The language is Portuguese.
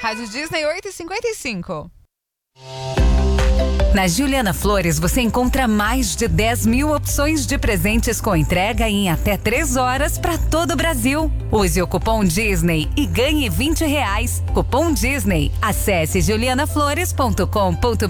Rádio Disney 8h55. Na Juliana Flores você encontra mais de 10 mil opções de presentes com entrega em até 3 horas para todo o Brasil. Use o cupom Disney e ganhe R$20. Cupom Disney. Acesse julianaflores.com.br.